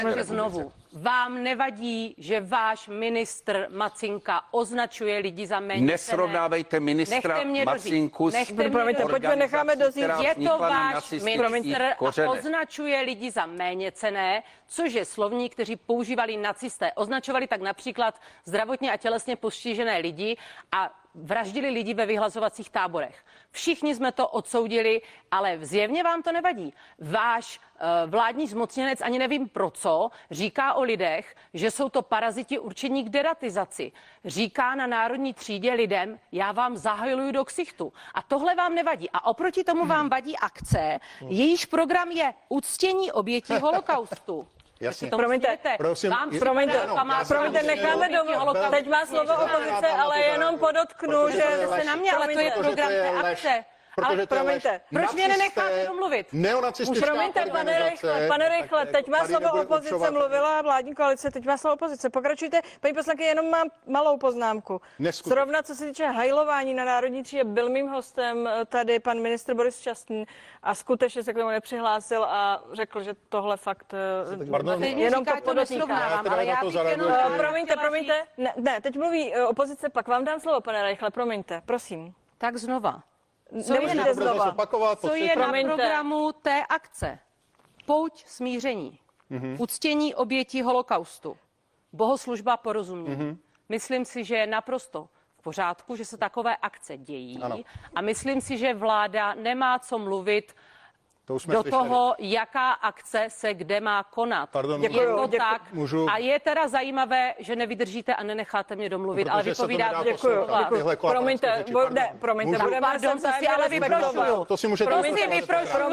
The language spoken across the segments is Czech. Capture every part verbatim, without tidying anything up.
Takže znovu, vám nevadí, že váš ministr Macinka označuje lidi za méně Nesrovnávejte ministra Macinku s Promiňte, pojďme, necháme dozít. Je to váš ministr a označuje lidi za méněcenné, což je slovník, kteří používali nacisté. Označovali tak například zdravotně a tělesně postižené lidi a vraždili lidi ve vyhlazovacích táborech. Všichni jsme to odsoudili, ale zjevně vám to nevadí. Váš uh, vládní zmocněnec, ani nevím pro co, říká o lidech, že jsou to paraziti určení k deratizaci. Říká na národní třídě lidem, já vám zahajuju do ksichtu. A tohle vám nevadí. A oproti tomu vám vadí akce, jejíž program je uctění obětí holokaustu. Jasně. Promiňte, prosím, vám promiňte, promiňte, necháme domů. Teď má slovo opozice, ale jenom podotknu, že se na mě, ale to je program té akce. Ale promiňte, proč mě nenecháte domluvit? Neonacistická Promiňte, pane Rychle, pane Rychle, teď má slovo opozice, mluvila vládní koalice, teď má slovo opozice. Pokračujte, paní poslankyně, jenom mám malou poznámku. Zrovna co se týče hajlování na národní třídě, byl mým hostem tady pan ministr Boris Šťastný a skutečně se k tomu nepřihlásil a řekl, že tohle fakt jenom to podotýká. Promiňte, promiňte, ne, ne, teď mluví opozice, pak vám dám slovo, pane Rychle, promiňte, prosím. Tak znova. Co je na, co je na programu té akce? Pouť smíření, mm-hmm. uctění obětí holokaustu, bohoslužba porozumění. Mm-hmm. Myslím si, že je naprosto v pořádku, že se takové akce dějí. Ano. A myslím si, že vláda nemá co mluvit to do slyšeli. Toho, jaká akce se kde má konat. Pardon, je děkuju, to děkuju, tak. Můžu... A je teda zajímavé, že nevydržíte a nenecháte mě domluvit, no, ale vypovídáte. Děkuju, děkuju. Promiňte, ne, promiňte, budeme pardon, to si ale vyprošuju. To si můžete Prosím, vyprošuju,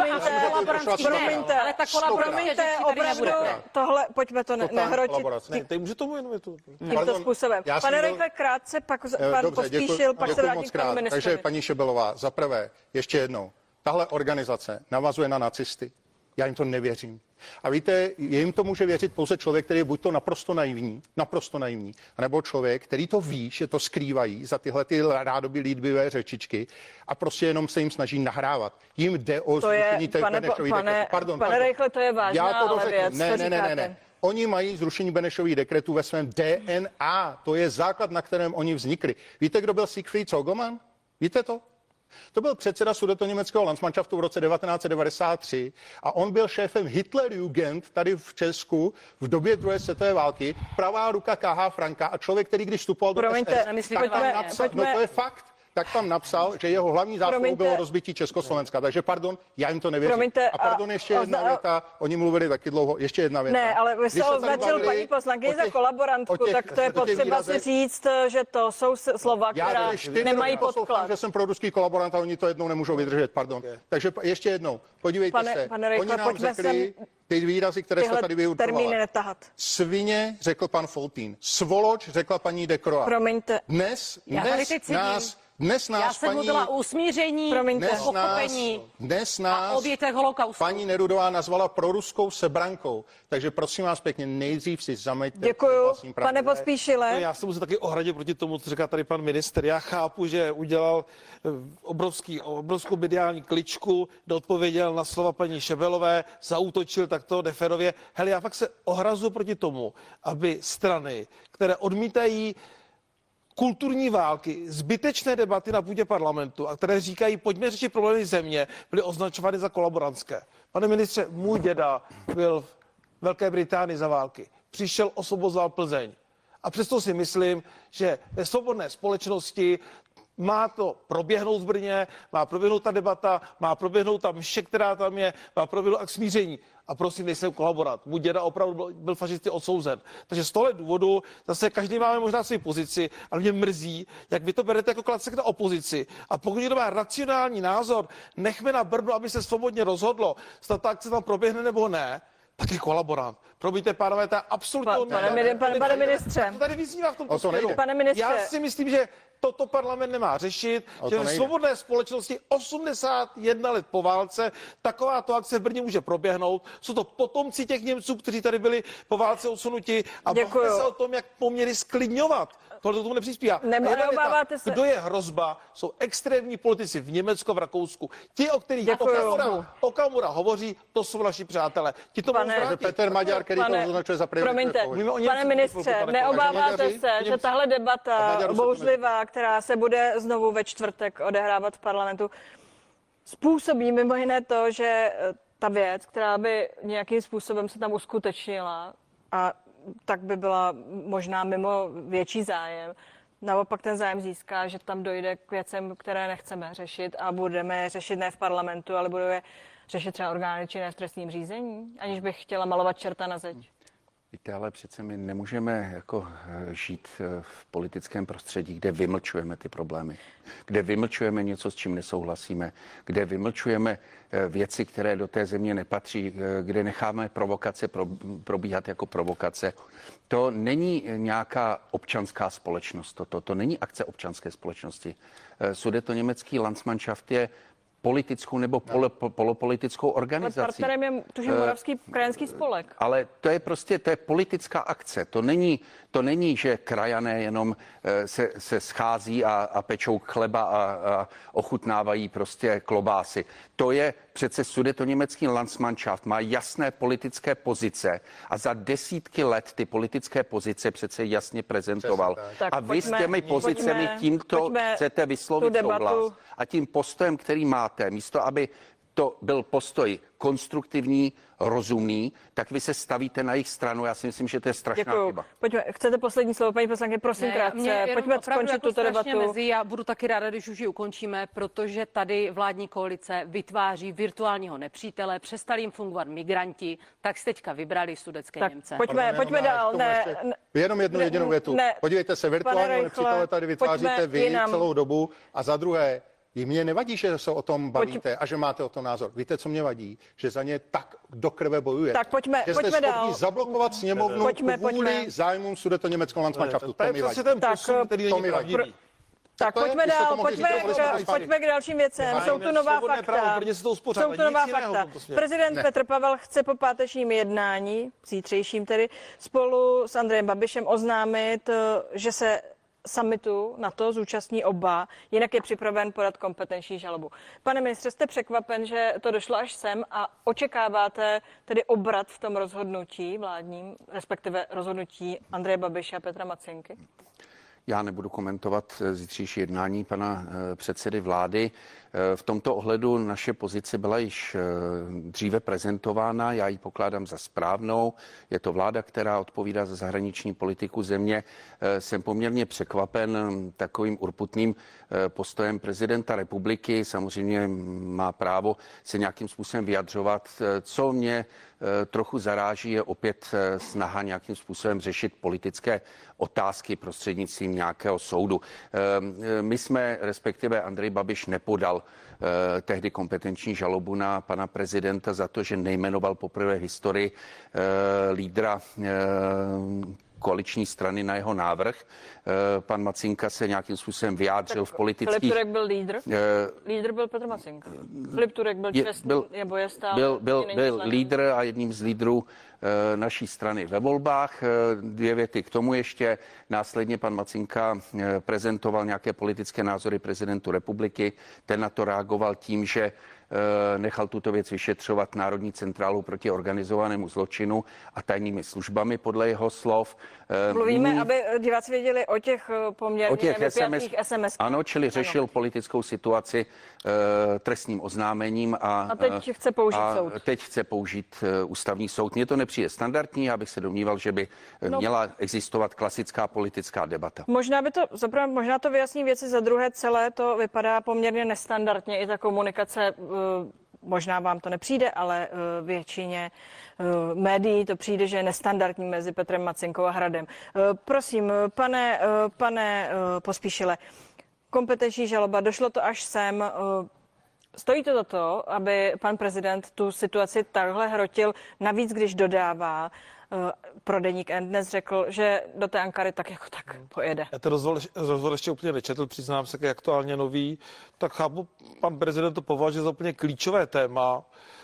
promiňte, ale ta kolaborace opravdu tohle, pojďme to nehrotit. Ne, teď může tomu jenom to. Tímto způsobem. Pane Rychle, krátce, pak pan Pospíšil, pak se vrátím k panu ministrovi. Takže paní Šebelová, za prvé, ještě jednou. Tahle organizace navazuje na nacisty. Já jim to nevěřím. A víte, jim to může věřit pouze člověk, který je buď to naprosto naivní, naprosto naivní, anebo člověk, který to ví, že to skrývají za tyhle ty rádoby líbivé řečičky a prostě jenom se jim snaží nahrávat. Jim jde o zrušení té Benešových dekretů. Pardon, pane Rychle, to je vážná Já to ale věc. Ne, ne, ne, ne, ne. Oni mají zrušení Benešových dekretů ve svém D N A. To je základ, na kterém oni vznikli. Víte, kdo byl Siegfried Zoglmann? Víte to? To byl předseda sudetoněmeckého Landsmannschaftu v roce devatenáct set devadesát tři a on byl šéfem Hitlerjugend tady v Česku v době druhé světové války, pravá ruka K H Franka a člověk, který když vstupoval do Promiňte, S S, tak tam napsal, no to je fakt, tak tam napsal, že jeho hlavní zásluhou bylo rozbití Československa. Takže pardon, já jim to nevěřím. Promiňte, a pardon, ještě a, jedna a, věta, oni mluvili taky dlouho, ještě jedna věta. Ne, ale vy jste označil paní poslankyni za kolaborantku, těch, tak to je potřeba výrazech, si říct, že to jsou slova, která nemají podklad. Že jsem pro ruský kolaborant a oni to jednou nemůžou vydržet, pardon. Okay. Takže ještě jednou, podívejte pane, se, pane Rychle, oni nám řekli ty výrazy, které jste tady vyučovala. Svině, řekl pan Foltín. Svoloč, řekla paní De Croix. Promiňte. Dnes, dnes nás Dnes nás Já jsem paní, mluvila o usmíření, dnes pochopení nás, dnes nás a obětech holokaustu. Paní Nerudová nazvala proruskou sebrankou, takže prosím vás pěkně, nejdřív si zameďte. Děkuju, pane Pospíšile. No, já se musím taky ohradit proti tomu, co říká tady pan minister. Já chápu, že udělal obrovský, obrovskou mediální kličku, doodpověděl na slova paní Šebelové, zaútočil takto neférově. Hele, já fakt se ohrazuji proti tomu, aby strany, které odmítají kulturní války, zbytečné debaty na půdě parlamentu a které říkají, pojďme řešit problémy země, byly označovány za kolaborantské. Pane ministře, můj děda byl v Velké Británii za války. Přišel, osvobozoval Plzeň. A přesto si myslím, že ve svobodné společnosti má to proběhnout v Brně, má proběhnout ta debata, má proběhnout ta mše, která tam je, má proběhnout k smíření. A prosím, nejsem kolaborant. Můj děda opravdu byl, byl fašisty odsouzen. Takže z tohle důvodu zase každý máme možná svou pozici, ale mě mrzí, jak vy to berete jako klacek na opozici. A pokud někdo má racionální názor, nechme na Brno, aby se svobodně rozhodlo, zda ta akce tam proběhne nebo ne, tak je kolaborant. Promiňte, pánové, to je absolutně... Pa, pane, pane, pane ministře. To tady vyzývá v tomto směru. Pane ministře. Já si myslím, že toto parlament nemá řešit, O že to v nejde. svobodné společnosti osmdesát jedna let po válce takováto akce v Brně může proběhnout. Jsou to potomci těch Němců, kteří tady byli po válce odsunuti a Děkuju. bavíme se o tom, jak poměry sklidňovat. Tohle tomu nepřispívá. Ne- A jedna neobáváte věta. se- Kdo je hrozba, jsou extrémní politici v Německu a v Rakousku. Ti, o kterých Děkuju. Okamura, Okamura hovoří, to jsou naši přátelé. Ti to Pane- mohou zvrátit. Petr Maďar, který Pane- to označuje za prioritu. Promiňte, Mluvíme o Němcích, pane ministře, pane neobáváte Maďaři? se, že Němci? tahle A debata Maďarů se to bouřlivá, která se bude znovu ve čtvrtek odehrávat v parlamentu, způsobí mimo jiné to, že eh, ta věc, která by nějakým způsobem se tam uskutečnila a tak by byla možná mimo větší zájem, naopak ten zájem získá, že tam dojde k věcem, které nechceme řešit a budeme je řešit ne v parlamentu, ale budeme je řešit třeba orgány činné v trestním řízení, aniž bych chtěla malovat čerta na zeď. Víte, ale přece my nemůžeme jako eh, žít eh, v politickém prostředí, kde vymlčujeme ty problémy, kde vymlčujeme něco, s čím nesouhlasíme, kde vymlčujeme eh, věci, které do té země nepatří, eh, kde necháme provokace pro, probíhat jako provokace. To není nějaká občanská společnost, toto, to není akce občanské společnosti. Eh, Sudetoněmecký Landsmannschaft je politickou nebo polo, po- polopolitickou Ale organizací. partnerem je, tužím, Moravský krajanský spolek. Ale to je prostě, to je politická akce. To není, to není, že krajané jenom eh, se, se schází a, a pečou chleba a, a ochutnávají prostě klobásy. To je přece Sudetoněmecký Landsmannschaft, má jasné politické pozice a za desítky let ty politické pozice přece jasně prezentoval. tak. A Tak vy s pojďme- těmi pozicemi pojďme- tímto pojďme chcete tu vyslovit debatu- souhlas. A tím postojem, který máte, místo aby to byl postoj konstruktivní, rozumný, tak vy se stavíte na jejich stranu. Já si myslím, že to je strašná Děkuju. chyba. Pojďme, chcete poslední slovo, paní poslankyně, prosím krátce. Pojďme skončit jako tuto strašně debatu. Mezi, já budu taky ráda, když už ji ukončíme, protože tady vládní koalice vytváří virtuálního nepřítele, přestali jim fungovat migranti, tak si teďka vybrali sudecké Tak Němce. pojďme, Pardon, pojďme jenom dál. k tomu Ne, ještě ne, Jenom jednu ne, jedinou větu. ne. Podívejte se, Pane virtuálního Reichle, nepřítele tady vytváříte pojďme vy jinam. celou dobu. A za druhé, i mně nevadí, že se o tom bavíte a že máte o tom názor. Víte, co mě vadí? Že za ně tak do krve bojujete. Tak pojďme- že pojďme jste schopni dál. zablokovat sněmovnu Pojďme, kvůli pojďme. zájmům Sudetoněmeckého Landsmannschaftu. To je To mi vadí. přesně ten Tak, posun, který to není mi vadí. pravdivý. Tak To je, pojďme vy jste to dál, mohli pojďme, říct, mohli jsme to k, pojďme k dalším věcem. Máme Jsou tu nová svobodné právo, fakta. Brně se to uspořádá, Jsou tu nic nová jiného v fakta. tomto směru. Prezident Ne. Petr Pavel chce po pátečním jednání, zítřejším tedy, spolu s Andrejem Babišem oznámit, že se summitu na to zúčastní oba, jinak je připraven podat kompetenční žalobu. Pane ministře, jste překvapen, že to došlo až sem a očekáváte tedy obrat v tom rozhodnutí vládním, respektive rozhodnutí Andreje Babiše a Petra Macynky? Já nebudu komentovat eh, zítřejší jednání pana eh, předsedy vlády. Eh, V tomto ohledu naše pozice byla již eh, dříve prezentována, já ji pokládám za správnou. Je to vláda, která odpovídá za zahraniční politiku země. Eh, Jsem poměrně překvapen hm, takovým urputným eh, postojem prezidenta republiky. Samozřejmě má právo se nějakým způsobem vyjadřovat. Eh, Co mě eh, trochu zaráží, je opět eh, snaha nějakým způsobem řešit politické otázky prostřednictvím nějakého soudu. Eh, My jsme, respektive Andrej Babiš, nepodal eh, tehdy kompetenční žalobu na pana prezidenta za to, že nejmenoval poprvé v historii eh, lídra eh, koaliční strany na jeho návrh. Eh, Pan Macynka se nějakým způsobem vyjádřil v Filip politických... Turek byl lídr? eh, Lídr byl Petr Macynka. Filip Turek byl je- čestný, byl- nebo je stále? Byl, byl, není byl členem? lídr a jedním z lídrů eh, naší strany ve volbách. Eh, Dvě věty k tomu ještě. Následně pan Macynka eh, prezentoval nějaké politické názory prezidentu republiky. Ten na to reagoval tím, že eh, nechal tuto věc vyšetřovat Národní centrálu proti organizovanému zločinu a tajnými službami podle jeho slov. Eh, Mluvíme, nyní- aby diváci věděli o těch eh, poměrně o těch vypjatých S M S. Ano, čili řešil politickou situaci e, trestním oznámením a, A teď e, chce použít a soud. teď chce použít e, ústavní soud. Mně to nepřijde standardní, já bych se domníval, že by e, No. měla existovat klasická politická debata. Možná by to, zaprvé, možná to vyjasní věci, za druhé celé to vypadá poměrně nestandardně, i ta komunikace, eh, možná vám to nepřijde, ale eh, většině eh, médií to přijde, že je nestandardní mezi Petrem Macynkou a Hradem. Eh, Prosím, eh, pane, eh, pane eh, Pospíšile, kompetenční žaloba, došlo to až sem. eh, Stojí to za to, aby pan prezident tu situaci takhle hrotil, navíc když dodává, pro deník N dnes řekl, že do té Ankary tak jako tak pojede. Já ten rozhovor, rozhovor ještě úplně nečetl, přiznám se, jak aktuálně nový, tak chápu, pan prezident to považuje za úplně klíčové téma.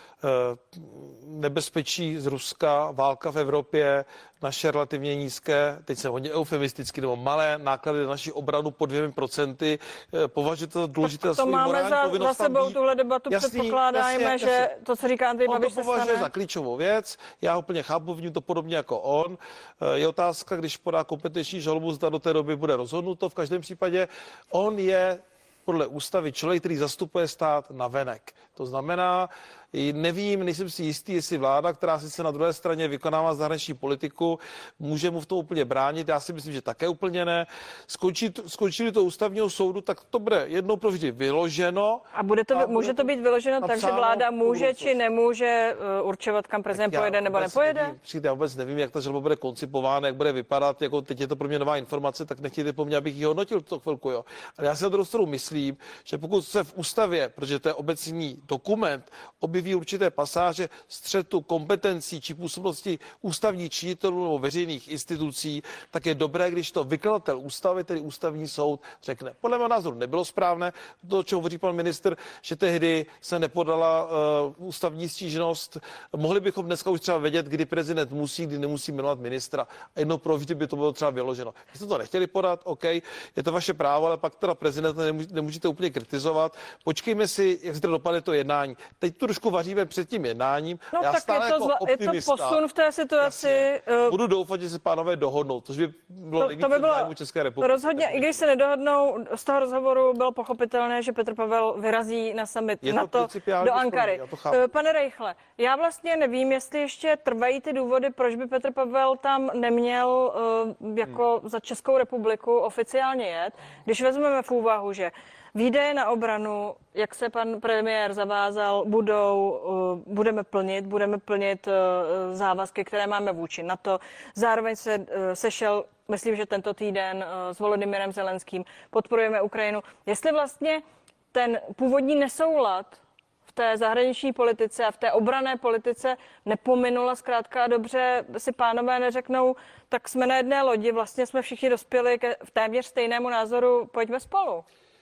Nebezpečí z Ruska, válka v Evropě, naše relativně nízké, teď jsem hodně eufemisticky, nebo malé náklady na naši obranu pod dvěmi procenty. Považuje to za důležité za to svou máme morální za, povinnost. za sebou tuhle debatu, jasný, předpokládáme, jasně, že jasně. to, co říká Andrej Babiš, On to se považuje stane. za klíčovou věc, já ho úplně chápu, vním to podobně jako on. Je otázka, když podá kompetenční žalobu, zda do té doby bude rozhodnuto. V každém případě on je podle ústavy člověk, který zastupuje stát navenek. To znamená, nevím, nejsem si jistý, jestli vláda, která sice na druhé straně vykonává zahraniční politiku, může mu v tom úplně bránit. Já si myslím, že také úplně ne. Skončí, skončili to ústavního soudu, tak to bude jednou provždy vyloženo. A bude to, a může bude to být vyloženo tak, že vláda může či nemůže uh, určovat, kam prezident Já pojede nebo vůbec nepojede? Nevím, přijde, já vůbec nevím, jak ta žaloba bude koncipována, jak bude vypadat. Jako teď je to pro mě nová informace, tak nechtějte po mně, abych ji hodnotil tu chvilku. Jo. Ale já si na druhou stranu myslím, že pokud se v ústavě, protože to je obecný dokument, objeví určité pasáže střetu kompetencí či působnosti ústavních činitelů nebo veřejných institucí, tak je dobré, když to vykladatel ústavy, tedy ústavní soud, řekne. Podle mého názoru nebylo správné to, o čem hovoří pan ministr, že tehdy se nepodala uh, ústavní stížnost. Mohli bychom dneska už třeba vědět, kdy prezident musí, kdy nemusí jmenovat ministra. A jednou provždy by to bylo třeba vyloženo. Když jste to nechtěli podat, OK, je to vaše právo, ale pak teda prezidenta nemůžete úplně kritizovat. Počkejme si, jak zde dopadne to jednání. Teď tu trošku vaříme před tím jednáním. No Já tak stále je to, jako zla, je to optimista, posun v té situaci. uh, budu doufat, že se pánové dohodnou, což by bylo To, nejvíce to by v zájmu bylo České republiky. rozhodně, i když se nedohodnou, z toho rozhovoru bylo pochopitelné, že Petr Pavel vyrazí na summit Je to na to principiálně do Ankary. sporný, já to chápu. Eh, Pane Rejchle, já vlastně nevím, jestli ještě trvají ty důvody, proč by Petr Pavel tam neměl uh, jako Hmm. za Českou republiku oficiálně jet, když vezmeme v úvahu, že výdaje na obranu, jak se pan premiér zavázal, budou, uh, budeme plnit, budeme plnit uh, závazky, které máme vůči NATO. Zároveň se uh, sešel, myslím, že tento týden uh, s Volodymyrem Zelenským, podporujeme Ukrajinu. Jestli vlastně ten původní nesoulad v té zahraniční politice a v té obranné politice nepominula zkrátka a dobře, si pánové neřeknou, tak jsme na jedné lodi, vlastně jsme všichni dospěli ke v téměř stejnému názoru, pojďme spolu.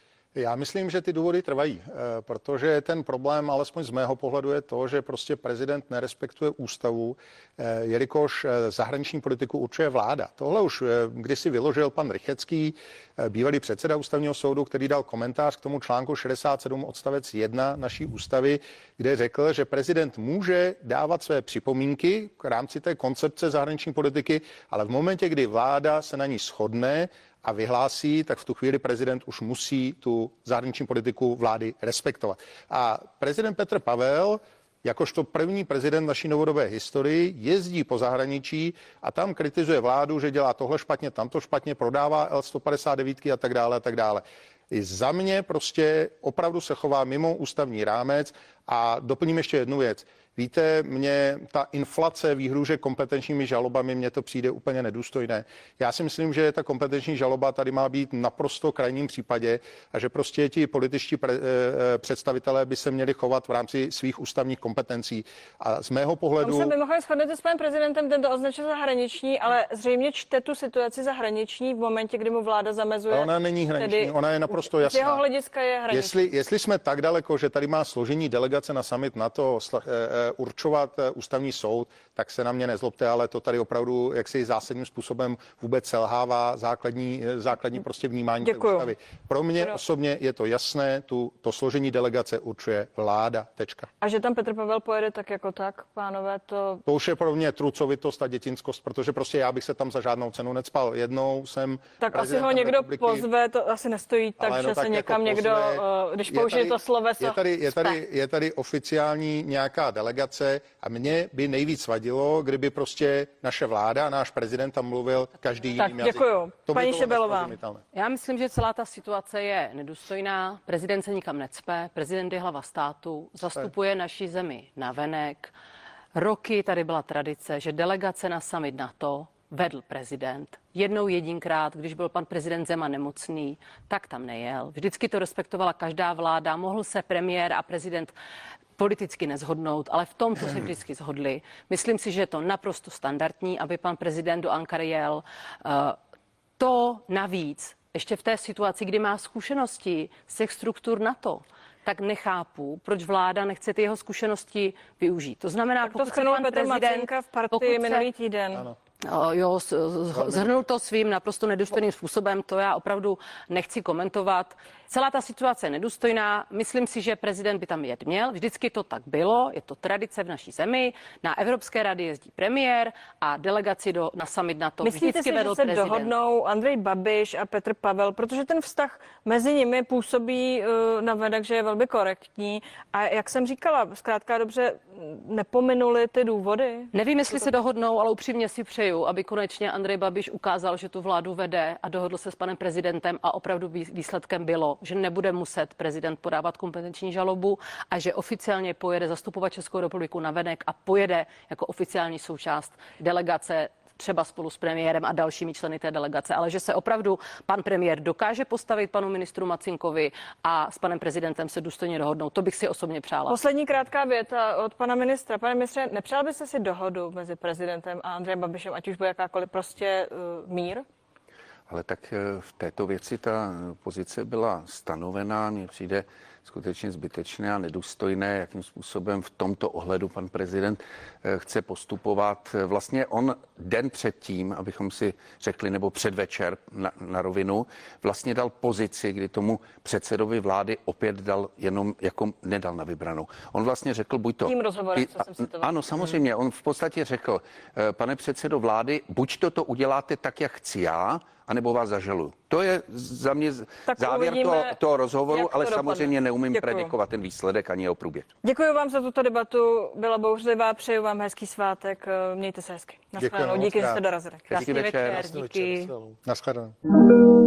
Já myslím, že ty důvody trvají, protože ten problém, alespoň z mého pohledu, je to, že prostě prezident nerespektuje ústavu, jelikož zahraniční politiku určuje vláda. Tohle už kdysi vyložil pan Rychecký, bývalý předseda ústavního soudu, který dal komentář k tomu článku šedesát sedm odstavec jedna naší ústavy, kde řekl, že prezident může dávat své připomínky k rámci té koncepce zahraniční politiky, ale v momentě, kdy vláda se na ní shodne a vyhlásí, tak v tu chvíli prezident už musí tu zahraniční politiku vlády respektovat. A prezident Petr Pavel, jakožto první prezident naší novodobé historii, jezdí po zahraničí a tam kritizuje vládu, že dělá tohle špatně, tamto špatně, prodává el sto padesát devět a tak dále a tak dále. I za mě prostě opravdu se chová mimo ústavní rámec a doplním ještě jednu věc. Víte, mně ta inflace výhruže kompetenčními žalobami, mně to přijde úplně nedůstojné. Já si myslím, že ta kompetenční žaloba tady má být naprosto krajním případě a že prostě ti političtí pre, eh, představitelé by se měli chovat v rámci svých ústavních kompetencí. A z mého pohledu... Tam se mimochodem shodnete s panem prezidentem, ten to označil za hraniční, ale zřejmě čte tu situaci za hraniční v momentě, kdy mu vláda zamezuje. Ona není hraniční, tedy, ona je naprosto z jasná. jeho hlediska je hraniční. Jestli, jestli jsme tak daleko, že tady má složení delegace na summit NATO sla, eh, určovat eh, ústavní soud, tak se na mě nezlobte, ale to tady opravdu jaksi zásadním způsobem vůbec selhává základní, eh, základní prostě vnímání té ústavy. Pro mě Pro... osobně je to jasné, tu, to složení delegace určuje vláda, tečka. A že tam Petr Pavel pojede tak jako tak, pánové, to... To už je pro mě trucovitost a dětinskost, protože prostě já bych se tam za žádnou cenu necpal. Jednou jsem Tak asi ho někdo republiky, pozve, to asi nestojí tak, no, že tak se někam jako někdo, pozve, když použije to sloveso. Je tady, je, tady, je tady oficiální nějaká delegace a mě by nejvíc vadilo, kdyby prostě naše vláda, náš prezident tam mluvil každý jiným jazykem. Tak děkuju. Paní Šebelová. Já myslím, že celá ta situace je nedůstojná. Prezident se nikam necpe, prezident je hlava státu, zastupuje naši zemi navenek. Roky tady byla tradice, že delegace na summit NATO vedl prezident. Jednou jedinkrát, když byl pan prezident Zeman nemocný, tak tam nejel. Vždycky to respektovala každá vláda. Mohl se premiér a prezident politicky nezhodnout, ale v tomto se vždycky shodli. Myslím si, že je to naprosto standardní, aby pan prezident do Ankary jel. To navíc, ještě v té situaci, kdy má zkušenosti z těch struktur NATO, tak nechápu, proč vláda nechce ty jeho zkušenosti využít. To znamená, Tak to pokud se shrnul pan Petr prezident Matýnka v partii pokud se- minulý týden. Ano. Jo, zhrnul to svým naprosto nedůstojným způsobem, to já opravdu nechci komentovat. Celá ta situace je nedůstojná, myslím si, že prezident by tam jet měl, vždycky to tak bylo, je to tradice v naší zemi, na Evropské rady jezdí premiér a delegaci do, na summit NATO Myslíte vždycky si, že vedl se prezident. dohodnou Andrej Babiš a Petr Pavel, protože ten vztah mezi nimi působí uh, na venek, že je velmi korektní a jak jsem říkala, zkrátka dobře nepominuli ty důvody. Nevím, jestli se dohodnou, ale upřímně si přeju, aby konečně Andrej Babiš ukázal, že tu vládu vede a dohodl se s panem prezidentem a opravdu výsledkem bylo, že nebude muset prezident podávat kompetenční žalobu a že oficiálně pojede zastupovat Českou republiku na venek a pojede jako oficiální součást delegace třeba spolu s premiérem a dalšími členy té delegace, ale že se opravdu pan premiér dokáže postavit panu ministru Macinkovi a s panem prezidentem se důstojně dohodnout. To bych si osobně přála. Poslední krátká věta od pana ministra. Pane ministře, nepřál byste si dohodu mezi prezidentem a Andrejem Babišem, ať už bude jakákoliv, prostě uh, mír? Ale tak v této věci ta pozice byla stanovená, mně přijde skutečně zbytečné a nedůstojné, jakým způsobem v tomto ohledu pan prezident chce postupovat. Vlastně on den předtím, abychom si řekli, nebo předvečer na, na rovinu, vlastně dal pozici, kdy tomu předsedovi vlády opět dal jenom, jako nedal na vybranou. On vlastně řekl, buď to... Tím rozhovorem, I, co jsem citoval. Ano, samozřejmě. On v podstatě řekl, pane předsedo vlády, buď to to uděláte tak, jak chci já, anebo vás zažaluju. To je za mě Tak závěr uvidíme, toho, toho rozhovoru, jak to ale dopadne. samozřejmě neumím Děkuju. predikovat ten výsledek ani jeho průběh. Děkuji vám za tuto debatu, byla bouřlivá, přeju vám hezký svátek, mějte se hezky. Děkuji Naschledanou, díky, že moc krát. krát. jste dorazili. Krásný večer. večer, Krásný večer, díky. nashledanou. Naschledanou.